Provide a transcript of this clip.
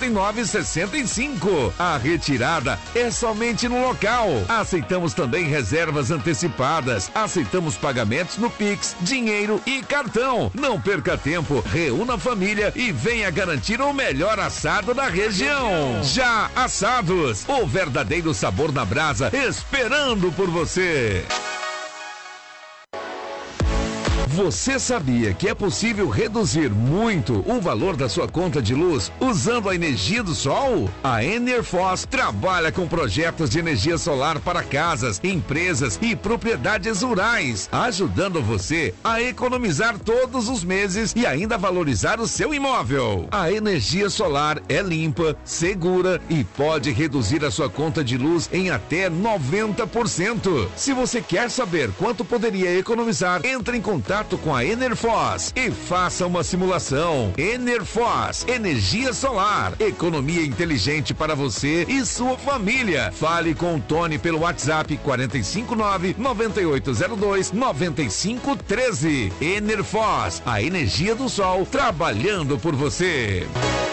99,65. A retirada é somente no local. Aceitamos também reservas antecipadas. Aceitamos pagamentos no Pix, dinheiro e cartão. Não perca tempo, reúna a família e venha garantir o melhor assado da região. Já Assados, o verdadeiro sabor na brasa, esperando por você. Você sabia que é possível reduzir muito o valor da sua conta de luz usando a energia do sol? A Enerfoz trabalha com projetos de energia solar para casas, empresas e propriedades rurais, ajudando você a economizar todos os meses e ainda valorizar o seu imóvel. A energia solar é limpa, segura e pode reduzir a sua conta de luz em até 90%. Se você quer saber quanto poderia economizar, entre em contato com a Enerfoz e faça uma simulação. Enerfoz, energia solar, economia inteligente para você e sua família. Fale com o Tony pelo WhatsApp 459-9802-9513. Enerfoz, a energia do sol trabalhando por você.